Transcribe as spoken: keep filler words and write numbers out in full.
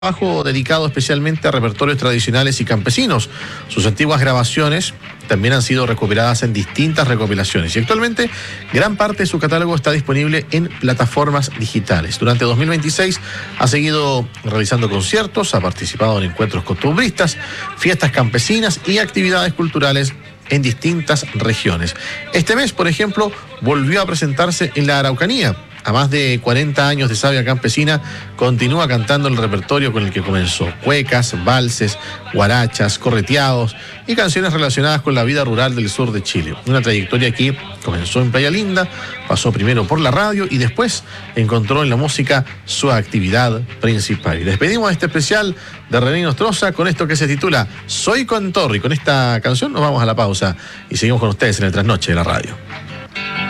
Trabajo dedicado especialmente a repertorios tradicionales y campesinos. Sus antiguas grabaciones también han sido recuperadas en distintas recopilaciones y actualmente gran parte de su catálogo está disponible en plataformas digitales. Durante dos mil veintiséis ha seguido realizando conciertos, ha participado en encuentros costumbristas, fiestas campesinas y actividades culturales en distintas regiones. Este mes, por ejemplo, volvió a presentarse en la Araucanía. A más de cuarenta años de savia campesina, continúa cantando el repertorio con el que comenzó: cuecas, valses, guarachas, correteados y canciones relacionadas con la vida rural del sur de Chile. Una trayectoria que comenzó en Playa Linda, pasó primero por la radio y después encontró en la música su actividad principal. Y despedimos este especial de René Nostroza con esto que se titula Soy Contorri. Con esta canción nos vamos a la pausa y seguimos con ustedes en el Trasnoche de la Radio.